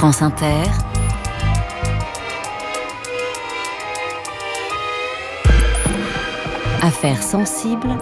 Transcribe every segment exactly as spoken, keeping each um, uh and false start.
France Inter, Affaires sensibles,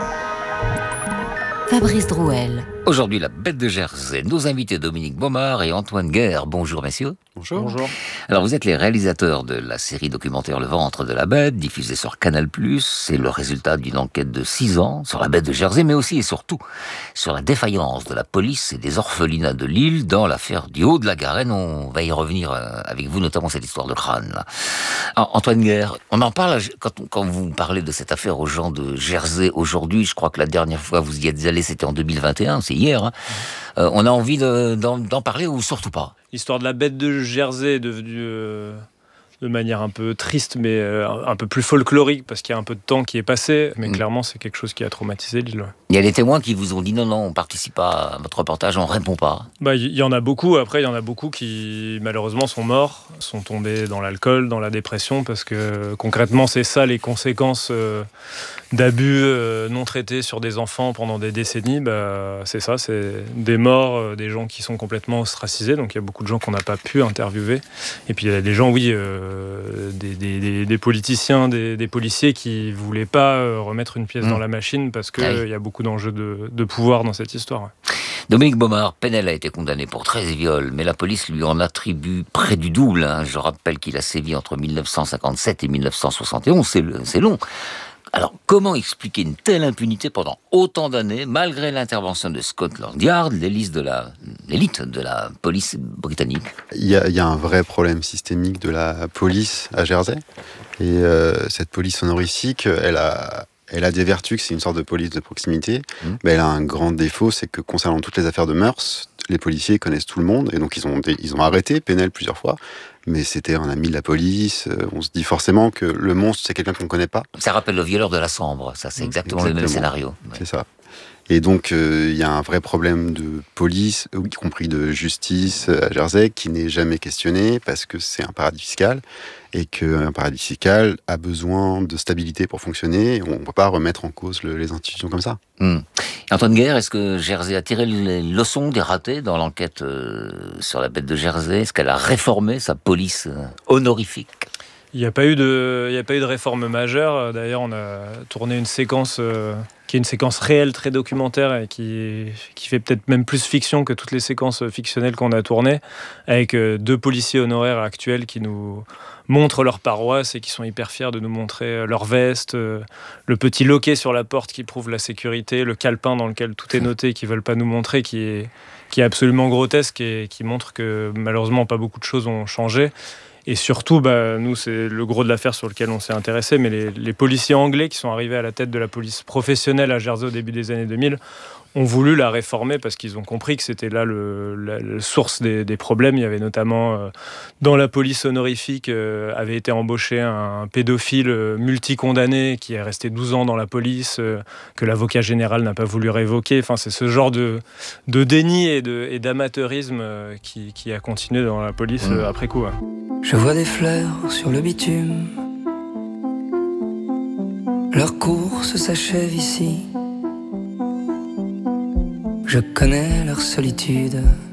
Fabrice Drouel. Aujourd'hui, la bête de Jersey. Nos invités Dominique Baumard et Antoine Guerre. Bonjour messieurs. Bonjour. Bonjour. Alors vous êtes les réalisateurs de la série documentaire Le ventre de la bête, diffusée sur Canal plus. C'est le résultat d'une enquête de six ans sur la bête de Jersey, mais aussi et surtout sur la défaillance de la police et des orphelinats de Lille dans l'affaire du Haut-de-la-Garenne. On va y revenir avec vous, notamment cette histoire de crâne. Là. Antoine Guerre, on en parle quand, quand vous parlez de cette affaire aux gens de Jersey aujourd'hui. Je crois que la dernière fois vous y êtes allé, c'était en deux mille vingt et un, c'est hier. Hein. Euh, on a envie de, d'en, d'en parler ou surtout pas? L'histoire de la bête de Jersey est devenue euh, de manière un peu triste, mais euh, un peu plus folklorique, parce qu'il y a un peu de temps qui est passé. Mais mmh. clairement, c'est quelque chose qui a traumatisé l'île. Il y a des témoins qui vous ont dit non, non, on participe pas à votre reportage, on répond pas. Bah, il y en a beaucoup. Après, il y en a beaucoup qui, malheureusement, sont morts, sont tombés dans l'alcool, dans la dépression, parce que concrètement, c'est ça les conséquences euh, d'abus euh, non traités sur des enfants pendant des décennies. Bah, c'est ça, c'est des morts, euh, des gens qui sont complètement ostracisés. Donc, il y a beaucoup de gens qu'on n'a pas pu interviewer. Et puis, il y a des gens, oui, euh, des, des, des, des politiciens, des, des policiers qui voulaient pas euh, remettre une pièce mmh. dans la machine parce qu'il ah oui. y a beaucoup d'enjeux de, de pouvoir dans cette histoire. Dominique Baumard, Penel a été condamné pour treize viols, mais la police lui en attribue près du double. Hein. Je rappelle qu'il a sévi entre dix-neuf cent cinquante-sept et dix-neuf cent soixante et onze, c'est, c'est long. Alors, comment expliquer une telle impunité pendant autant d'années, malgré l'intervention de Scotland Yard, l'élite de la, l'élite de la police britannique? Il y, a, il y a un vrai problème systémique de la police à Jersey. Et euh, cette police honorifique, elle a... Elle a des vertus, c'est une sorte de police de proximité, mmh. mais elle a un grand défaut, c'est que concernant toutes les affaires de mœurs, les policiers connaissent tout le monde, et donc ils ont, ils ont arrêté Penel plusieurs fois, mais c'était un ami de la police. On se dit forcément que le monstre, c'est quelqu'un qu'on ne connaît pas. Ça rappelle le violeur de la Sambre, ça c'est exactement, exactement. le même scénario. C'est ouais. ça. Et donc, il euh, y a un vrai problème de police, y compris de justice à Jersey, qui n'est jamais questionné parce que c'est un paradis fiscal et qu'un paradis fiscal a besoin de stabilité pour fonctionner. Et on ne peut pas remettre en cause le, les institutions comme ça. Mmh. Antoine Guerre, est-ce que Jersey a tiré les leçons des ratés dans l'enquête euh, sur la bête de Jersey? Est-ce qu'elle a réformé sa police euh, honorifique? Il n'y a pas eu de, il n'y a pas eu de réforme majeure. D'ailleurs, on a tourné une séquence euh, qui est une séquence réelle, très documentaire et qui, qui fait peut-être même plus fiction que toutes les séquences fictionnelles qu'on a tournées, avec euh, deux policiers honoraires actuels qui nous montrent leur paroisse et qui sont hyper fiers de nous montrer leur veste, euh, le petit loquet sur la porte qui prouve la sécurité, le calepin dans lequel tout est noté qu'ils ne veulent pas nous montrer, qui est, qui est absolument grotesque et qui montre que malheureusement pas beaucoup de choses ont changé. Et surtout, bah, nous, c'est le gros de l'affaire sur lequel on s'est intéressé, mais les, les policiers anglais qui sont arrivés à la tête de la police professionnelle à Jersey au début des années deux mille ont voulu la réformer parce qu'ils ont compris que c'était là le, la, la source des, des problèmes. Il y avait notamment, euh, dans la police honorifique, euh, avait été embauché un, un pédophile euh, multicondamné qui est resté douze ans dans la police, euh, que l'avocat général n'a pas voulu révoquer. Enfin, c'est ce genre de, de déni et, de, et d'amateurisme euh, qui, qui a continué dans la police euh, après coup. Ouais. Je vois des fleurs sur le bitume. Leur course s'achève ici. Je connais leur solitude.